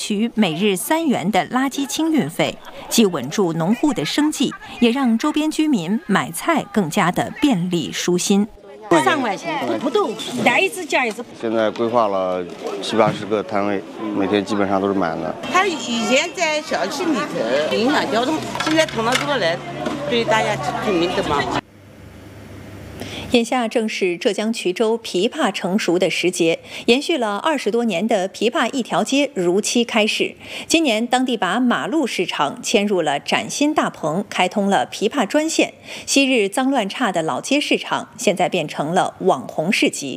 取每日3元的垃圾清运费，既稳住农户的生计，也让周边居民买菜更加的便利舒心。 3块钱不动，带一只加一只。 现在规划了70、80个摊位，每天基本上都是满的。 他以前在小区里头影响交通，现在腾到这个来，对大家居民的嘛。 眼下正是浙江衢州枇杷成熟的时节，延续了20多年的枇杷一条街如期开市。今年，当地把马路市场迁入了崭新大棚，开通了枇杷专线。昔日脏乱差的老街市场，现在变成了网红市集。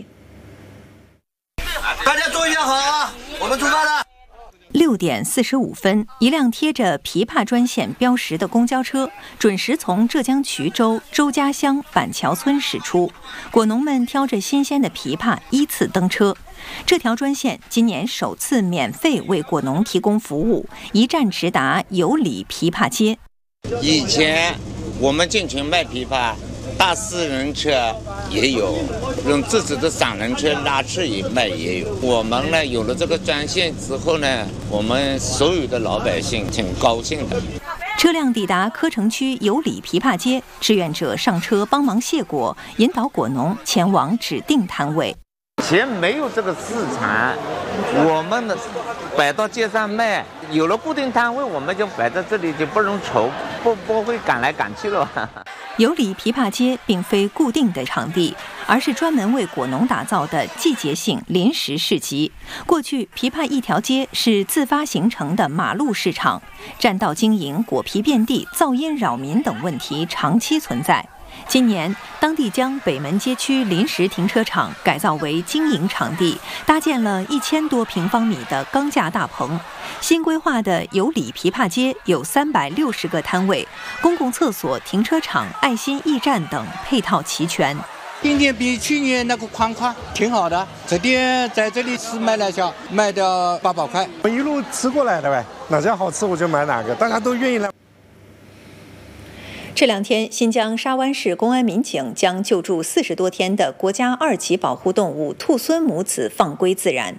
大家注意好啊，我们出发了。 6点45分，一辆贴着枇杷专线标识的公交车准时从浙江衢州周家乡板桥村驶出，果农们挑着新鲜的枇杷依次登车。这条专线今年首次免费为果农提供服务，一站直达有里枇杷街。 以前我们进群卖枇杷，大4人车也有，用自己的3人车拉去也卖也有。我们呢有了这个专线之后呢，我们所有的老百姓挺高兴的。 车辆抵达柯城区有里枇杷街，志愿者上车帮忙卸果，引导果农前往指定摊位。 以前没有这个市场，我们摆到街上卖，有了固定摊位，我们就摆在这里，就不容愁，不会赶来赶去了。 有里枇杷街并非固定的场地，而是专门为果农打造的季节性临时市集。过去，枇杷一条街是自发形成的马路市场，占道经营、果皮遍地、噪音扰民等问题长期存在。今年，当地将北门街区临时停车场改造为经营场地，搭建了1000多平方米的钢架大棚。新规划的有里枇杷街有360个摊位，公共厕所、停车场、爱心驿站等配套齐全。 今年比去年那个宽宽挺好的，这点在这里吃买来小，卖掉800块。 我一路吃过来的呗，哪家好吃我就买哪个，大家都愿意来。 这2天，新疆沙湾市公安民警将救助40多天的国家2级保护动物兔狲母子放归自然。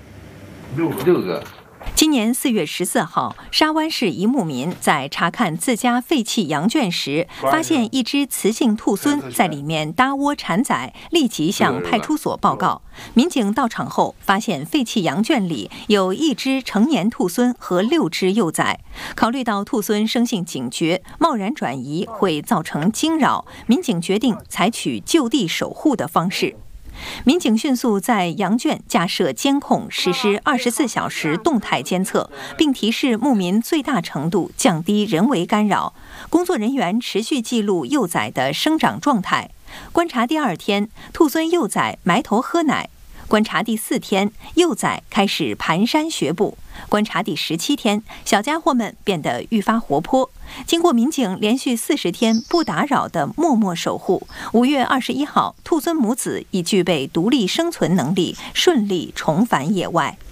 6个。 今年4月14号，沙湾市一牧民在查看自家废弃羊圈时，发现一只雌性兔狲在里面搭窝产崽，立即向派出所报告。民警到场后，发现废弃羊圈里有1只成年兔狲和6只幼崽。考虑到兔狲生性警觉，贸然转移会造成惊扰，民警决定采取就地守护的方式。民警迅速在羊圈架设监控，实施24小时动态监测，并提示牧民最大程度降低人为干扰。工作人员持续记录幼崽的生长状态。观察第2天，兔狲幼崽埋头喝奶。观察第4天，幼崽开始蹒跚学步。观察第17天，小家伙们变得愈发活泼。经过民警连续40天不打扰的默默守护，5月21号，兔狲母子已具备独立生存能力，顺利重返野外。